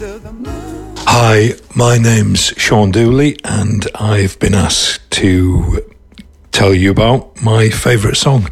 Hi, my name's Sean Dooley, and I've been asked to tell you about my favourite song.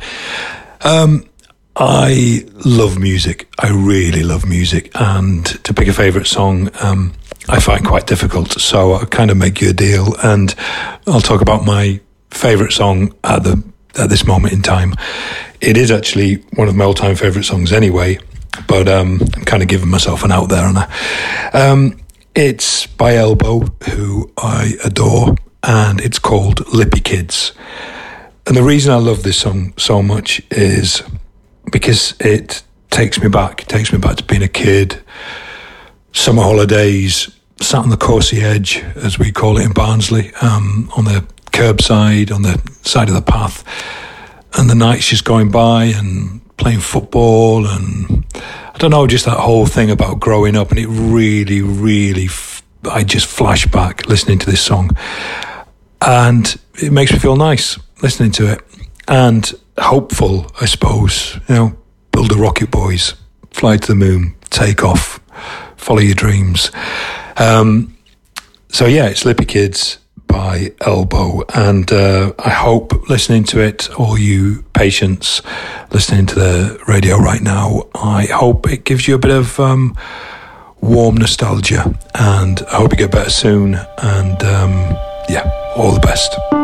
I love music. I really love music, and to pick a favourite song, I find quite difficult. So I'll kind of make you a deal, and I'll talk about my favourite song at this moment in time. It is actually one of my all-time favourite songs anyway, but I'm kind of giving myself an out there, aren't I? It's by Elbow, who I adore, and it's called Lippy Kids. And the reason I love this song so much is because it takes me back to being a kid, summer holidays, sat on the Courcy Edge, as we call it in Barnsley, on the curbside, on the side of the path, and the nights just going by and playing football, and I don't know, just that whole thing about growing up. And it really, really, I just flash back listening to this song, and it makes me feel nice listening to it, and hopeful, I suppose. You know, build a rocket, boys, fly to the moon, take off, follow your dreams. So yeah, it's Lippy Kids by Elbow, and I hope listening to it, all you patients listening to the radio right now, I hope it gives you a bit of warm nostalgia, and I hope you get better soon, and yeah, all the best.